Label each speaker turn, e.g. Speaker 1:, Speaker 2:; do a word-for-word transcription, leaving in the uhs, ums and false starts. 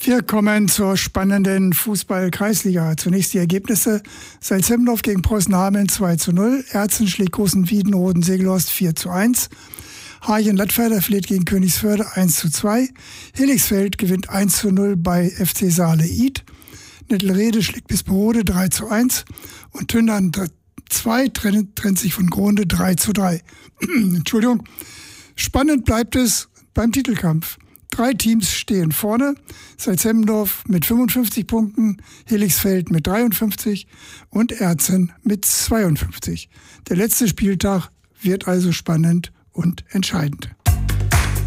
Speaker 1: Wir kommen zur spannenden Fußball-Kreisliga. Zunächst die Ergebnisse. Salzhemmendorf gegen Preußen-Hameln zwei zu null. Erzen schlägt Großenwiedenroden-Segelhorst vier zu eins. Harchen-Lattwerder verliert gegen Königsförde eins zu zwei. Hilligsfeld gewinnt eins zu null bei F C Saale-Id. Nettelrede schlägt Bisperode drei zu eins. Und Tündern zwei trennt, trennt sich von Gronde drei zu drei. Entschuldigung. Spannend bleibt es beim Titelkampf. Drei Teams stehen vorne. Salzhemmendorf mit fünfundfünfzig Punkten, Hilligsfeld mit dreiundfünfzig und Erzen mit zweiundfünfzig. Der letzte Spieltag wird also spannend und entscheidend.